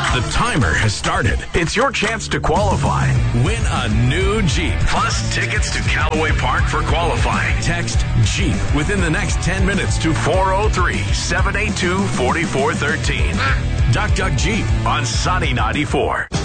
The timer has started. It's your chance to qualify. Win a new Jeep, plus tickets to Callaway Park for qualifying. Text Jeep within the next 10 minutes to 403-782-4413. Duck Duck Jeep on Sunny 94.